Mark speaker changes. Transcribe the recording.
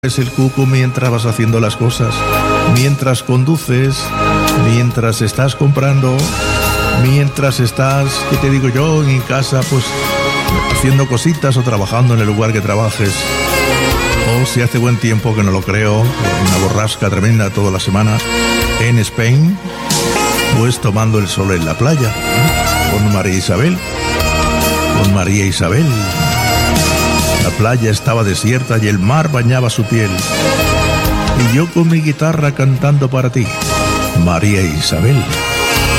Speaker 1: Es el cuco mientras vas haciendo las cosas, mientras conduces, mientras estás comprando, mientras estás, ¿qué te digo yo?, en casa, pues haciendo cositas o trabajando en el lugar que trabajes. O si hace buen tiempo, que no lo creo, una borrasca tremenda toda la semana en Spain, pues tomando el sol en la playa, con María Isabel, La playa estaba desierta y el mar bañaba su piel. Y yo con mi guitarra cantando para ti, María Isabel.